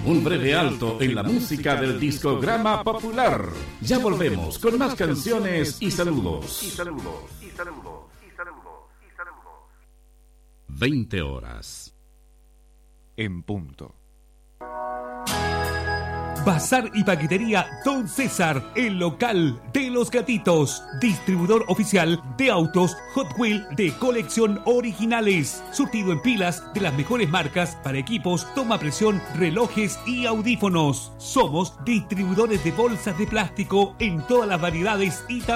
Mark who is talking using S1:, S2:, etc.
S1: Un breve alto en la música del discograma popular. Ya volvemos con más canciones y saludos. 20 horas.
S2: En punto.
S3: Bazar y paquetería Don César, el local de los gatitos. Distribuidor oficial de autos Hot Wheel de colección originales. Surtido en pilas de las mejores marcas para equipos, toma presión, relojes y audífonos. Somos distribuidores de bolsas de plástico en todas las variedades y tamaños.